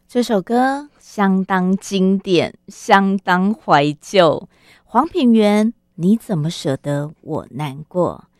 这首歌相当经典，相当怀旧。黄品源，你怎么舍得我难过？